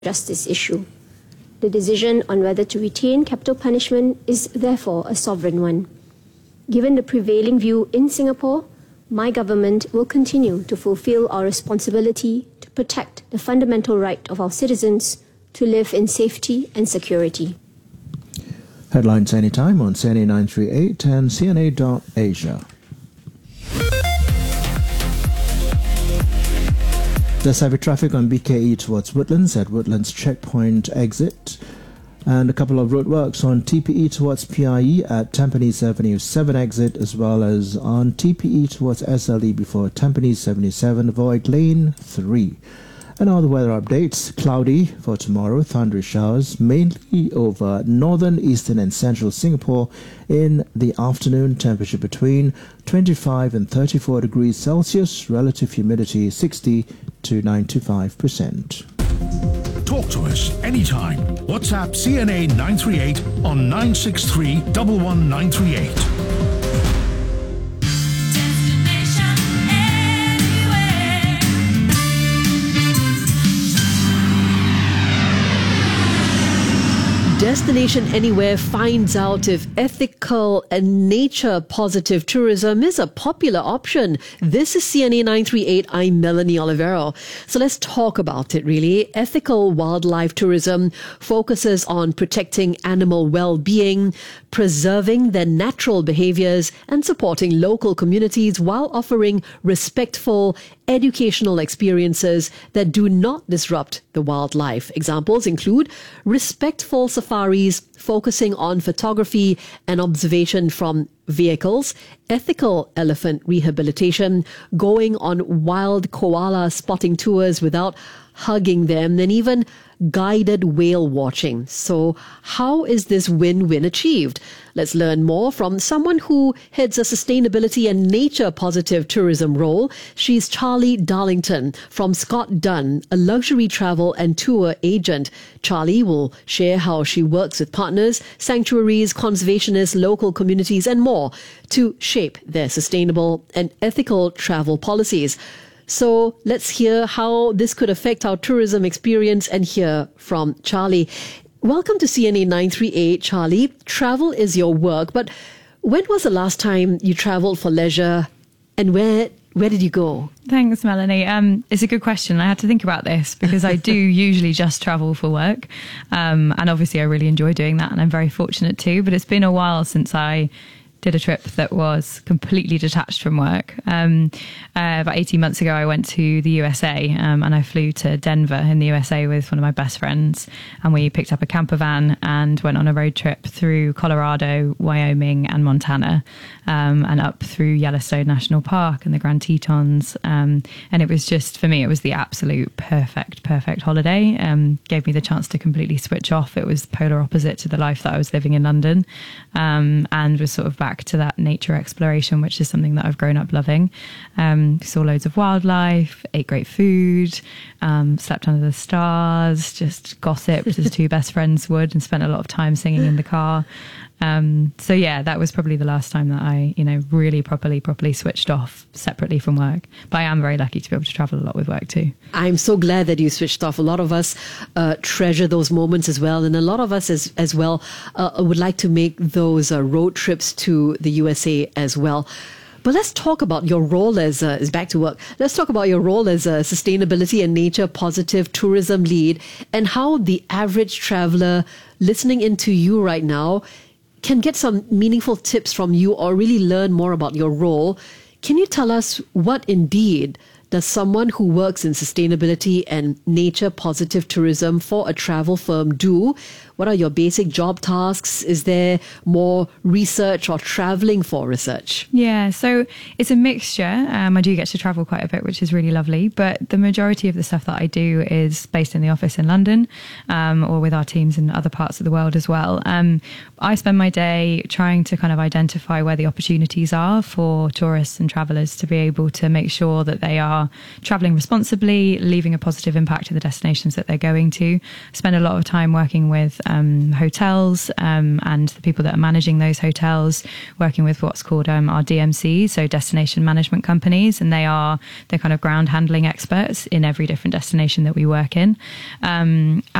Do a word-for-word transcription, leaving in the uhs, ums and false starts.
justice issue. The decision on whether to retain capital punishment is therefore a sovereign one. Given the prevailing view in Singapore, my government will continue to fulfill our responsibility to protect the fundamental right of our citizens to live in safety and security. Headlines anytime on C N A nine three eight and C N A dot Asia. There's heavy traffic on B K E towards Woodlands at Woodlands Checkpoint exit, and a couple of roadworks on T P E towards P I E at Tampines Avenue seven exit, as well as on T P E towards S L E before Tampines Avenue seven, avoid lane three. And all the weather updates: cloudy for tomorrow, thundery showers mainly over northern, eastern and central Singapore in the afternoon, temperature between twenty-five and thirty-four degrees Celsius, relative humidity sixty to ninety-five percent. Talk to us anytime. WhatsApp C N A nine three eight on nine six three, one one nine three eight. Destination Anywhere finds out if ethical and nature-positive tourism is a popular option. This is C N A nine three eight. I'm Melanie Olivero. So let's talk about it, really. Ethical wildlife tourism focuses on protecting animal well-being, preserving their natural behaviors, and supporting local communities while offering respectful, educational experiences that do not disrupt the wildlife. Examples include respectful safaris focusing on photography and observation from vehicles, ethical elephant rehabilitation, going on wild koala spotting tours without hugging them, and even guided whale watching. So how is this win-win achieved? Let's learn more from someone who heads a sustainability and nature-positive tourism role. She's Charlie Darlington from Scott Dunn, a luxury travel and tour agent. Charlie will share how she works with partners, sanctuaries, conservationists, local communities, and more to shape their sustainable and ethical travel policies. So let's hear how this could affect our tourism experience and hear from Charlie. Welcome to C N A nine three eight, Charlie. Travel is your work, but when was the last time you traveled for leisure, and where where did you go? Thanks, Melanie. Um, it's a good question. I had to think about this because I do usually just travel for work. Um, and obviously I really enjoy doing that, and I'm very fortunate too. But it's been a while since I did a trip that was completely detached from work. Um, uh, about eighteen months ago, I went to the U S A um, and I flew to Denver in the U S A with one of my best friends. And we picked up a camper van and went on a road trip through Colorado, Wyoming and Montana, um, and up through Yellowstone National Park and the Grand Tetons. Um, and it was just, for me, it was the absolute perfect, perfect holiday. Um, gave me the chance to completely switch off. It was polar opposite to the life that I was living in London, um, and was sort of back to that nature exploration, which is something that I've grown up loving. Um, saw loads of wildlife, ate great food, um, slept under the stars, just gossiped as two best friends would, and spent a lot of time singing in the car. Um, so yeah, that was probably the last time that I, you know, really properly, properly switched off separately from work. But I am very lucky to be able to travel a lot with work too. I'm so glad that you switched off. A lot of us uh, treasure those moments as well. And a lot of us as, as well uh, would like to make those uh, road trips to the U S A as well. But let's talk about your role as, uh, as back to work. Let's talk about your role as a sustainability and nature positive tourism lead, and how the average traveler listening into you right now can get some meaningful tips from you or really learn more about your role. Can you tell us what indeed does someone who works in sustainability and nature positive tourism for a travel firm do? What are your basic job tasks? Is there more research or traveling for research? Yeah, so it's a mixture. Um, I do get to travel quite a bit, which is really lovely. But the majority of the stuff that I do is based in the office in London, um, or with our teams in other parts of the world as well. Um, I spend my day trying to kind of identify where the opportunities are for tourists and travellers to be able to make sure that they are travelling responsibly, leaving a positive impact to the destinations that they're going to. I spend a lot of time working with um, hotels um, and the people that are managing those hotels, working with what's called um, our D M Cs, so destination management companies, and they are the kind of ground handling experts in every different destination that we work in. Um,